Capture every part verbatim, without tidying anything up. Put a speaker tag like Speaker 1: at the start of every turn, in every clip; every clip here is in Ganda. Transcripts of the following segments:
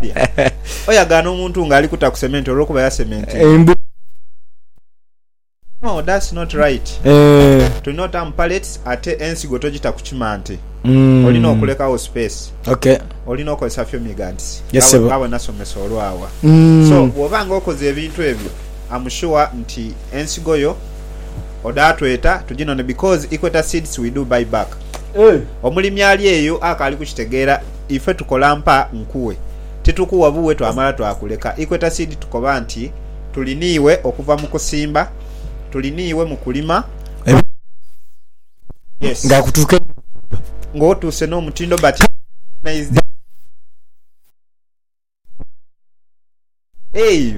Speaker 1: oyagana omuntu nga ali kuta ku cement olwokuba ya cement no that's not right
Speaker 2: eh
Speaker 1: tulina otamu pallets ate ensigo togita ku kimante
Speaker 2: mm.
Speaker 1: olina okulekawo space
Speaker 2: okay
Speaker 1: olina okozesa fumigants
Speaker 2: yes,
Speaker 1: abo nasomesa olwawa
Speaker 2: mm.
Speaker 1: so bw'obanga okoze ebintu ebyo I'm sure nti ensigo yo odatweta tuginone because Equator Seeds we do buy back
Speaker 2: eh
Speaker 1: omulimi ali eyo akali kukitegera ife tukola mpa nkuwe titukuwa buwe twamala twakuleka Equator Seed tukoba nti tuliniiwe okuva mu kusimba tuliniiwe mu kulima
Speaker 2: eh.
Speaker 1: Yes
Speaker 2: nga kutuke
Speaker 1: ng'otuuse n'omutindo but hey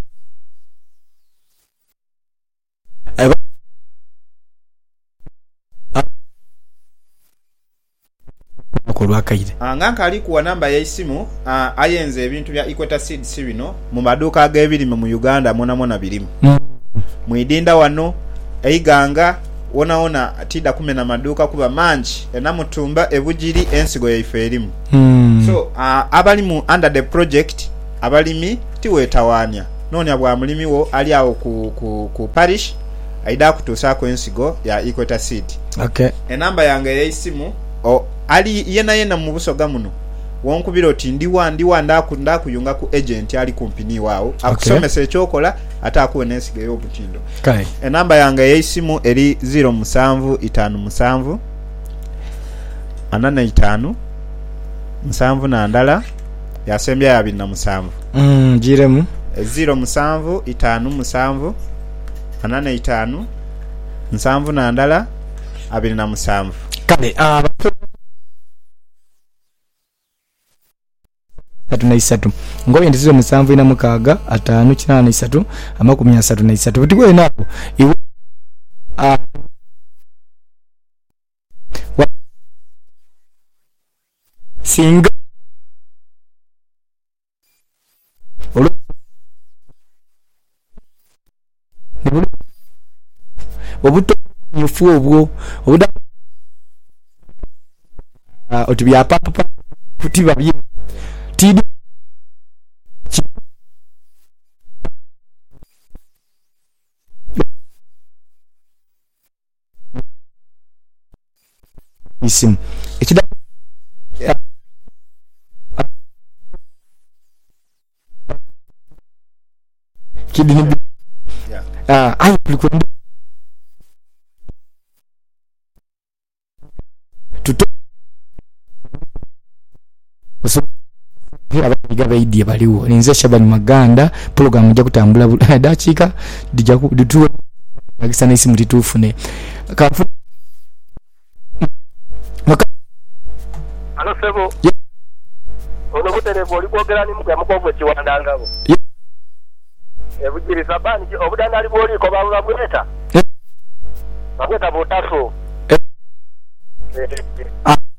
Speaker 2: okulwakaire
Speaker 1: anganka ali kuwa namba ya isimu uh, ayenze ebintu bya Equator Seeds bino mu maduuka ag'ebirime mu Uganda mona mona birimu mm. mwidinda wano eiganga wona wona tida kumena maduuka kuba manji enamutumba ebujiri ensigo yaife erimu mm. so uh, abali mu under the project abalimi tiwetawanya nonya bwa mulimi wo ali awo ku, ku, ku parish aida kutusaako ensigo ya Equator Seed
Speaker 2: okay
Speaker 1: enamba yange ya isimu o ali yena yena mu busoga muno wonkubira oti ndiwa ndiwa ndakunda kuyunga ku agent ali kumpini wao akusomesa ekyokola ata akuwe ensigo y'obutindo
Speaker 2: kai
Speaker 1: enamba yange ya isimu eri zero musanvu itaano musanvu anana itaano musanvu na ndala yasembya ya abiri na musanvu
Speaker 2: mm jiremu
Speaker 1: zero musanvu itaano musanvu anana itaano musanvu na ndala abiri na musanvu
Speaker 2: kale aba tatu na isatu ngoye ndizo musanvu ina mukaga atano kinana na isatu amakumi asatu na isatu butigwe nabo iwe a singa olu nibulu obuto mufu obwo obuda uh, otibya papa kutiba bye tidi isim ekida kidini
Speaker 1: yeah
Speaker 2: ah ayi kulikwenda tuto so abayiga bayidye baliwo ninze Shabani Maganda program ija kutambula dachika dija kutuwe akisana isimu titufune kafu
Speaker 3: Alo sebo
Speaker 2: yeah.
Speaker 3: Ono kutereva oli kwogera ni mugwa mukovu kiwandangabo
Speaker 2: yeah.
Speaker 3: Ebujiri sabani obudanda ali boli ko balula bweta
Speaker 2: yeah.
Speaker 3: Bagweta botaso
Speaker 2: yeah.
Speaker 3: eh, eh, eh.
Speaker 2: ah